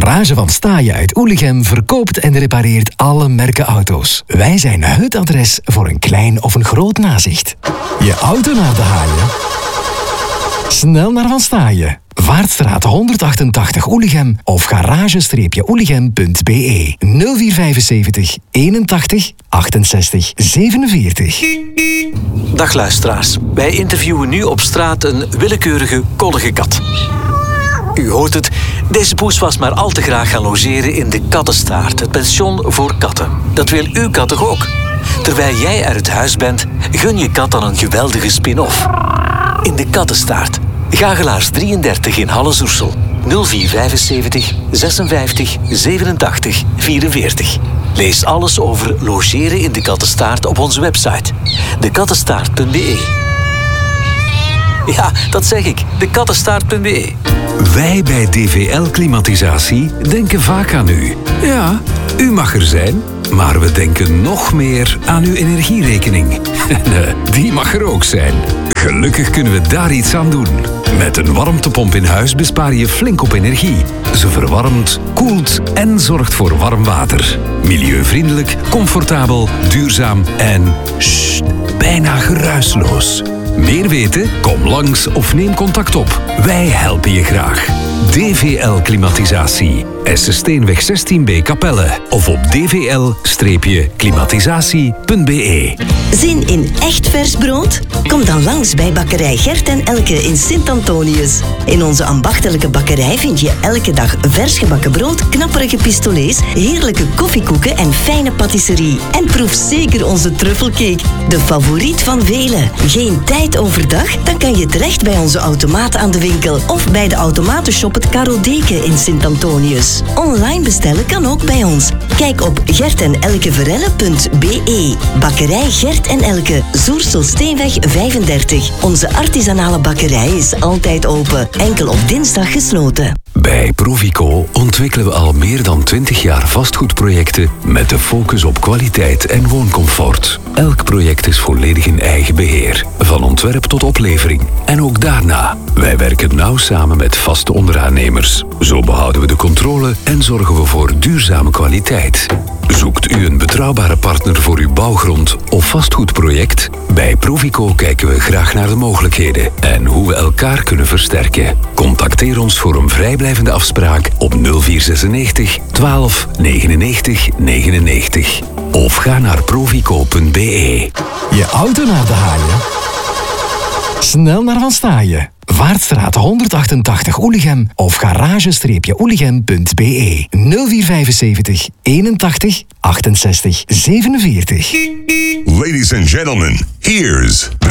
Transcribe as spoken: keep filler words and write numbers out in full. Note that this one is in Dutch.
Garage van Staaien uit Oelichem verkoopt en repareert alle merken auto's. Wij zijn het adres voor een klein of een groot nazicht. Je auto naar de haaien? Snel naar Van Staaien. Vaartstraat honderdachtentachtig Oelichem of garage-oelichem punt be nul vier vijfenzeventig eenentachtig achtenzestig zevenenveertig. Dag luisteraars, wij interviewen nu op straat een willekeurige koddige kat. U hoort het, deze poes was maar al te graag gaan logeren in de Kattenstaart, het pension voor katten. Dat wil uw kat toch ook? Terwijl jij uit huis bent, gun je kat dan een geweldige spin-off. In de Kattenstaart. Gagelaars drieëndertig in Halle-Zoersel. nul vier vijfenzeventig zesenvijftig zevenentachtig vierenveertig. Lees alles over logeren in de Kattenstaart op onze website. de kattenstaart punt be. Ja, dat zeg ik. de kattenstaart punt be. Wij bij D V L Klimatisatie denken vaak aan u. Ja, u mag er zijn, maar we denken nog meer aan uw energierekening. En die mag er ook zijn. Gelukkig kunnen we daar iets aan doen. Met een warmtepomp in huis bespaar je flink op energie. Ze verwarmt, koelt en zorgt voor warm water. Milieuvriendelijk, comfortabel, duurzaam en sst, bijna geruisloos. Meer weten? Kom langs of neem contact op. Wij helpen je graag. D V L Klimatisatie. Essensteenweg zestien B Capelle. Of op d v l klimatisatie punt be. Zin in echt vers brood? Kom dan langs bij bakkerij Gert en Elke in Sint-Antonius. In onze ambachtelijke bakkerij vind je elke dag vers gebakken brood, knapperige pistolets, heerlijke koffiekoeken en fijne patisserie. En proef zeker onze truffelcake, de favoriet van velen. Geen tijd overdag? Dan kan je terecht bij onze automaten aan de winkel of bij de automatenshop het Karel Deken in Sint-Antonius. Online bestellen kan ook bij ons. Kijk op gert en elke verelle punt be. Bakkerij Gert en Elke, Zoersel-Steenweg vijfendertig. Onze artisanale bakkerij is altijd open, enkel op dinsdag gesloten. Bij Provico ontwikkelen we al meer dan twintig jaar vastgoedprojecten met de focus op kwaliteit en wooncomfort. Elk project is volledig in eigen beheer, van ontwerp tot oplevering. En ook daarna. Wij werken nauw samen met vaste onderaannemers. Zo behouden we de controle en zorgen we voor duurzame kwaliteit. Zoekt u een betrouwbare partner voor uw bouwgrond of vastgoedproject? Bij Provico kijken we graag naar de mogelijkheden en hoe we elkaar kunnen versterken. Contacteer ons voor een vrijblijvende afspraak op nul vier zesennegentig twaalf negenennegentig negenennegentig. Of ga naar provico punt be. Je auto naar de haaien? Snel naar Van Staaien. Vaartstraat honderdachtentachtig Oelichem of garage-oelichem punt be nul vier vijfenzeventig eenentachtig achtenzestig zevenenveertig. Ladies and gentlemen, here's the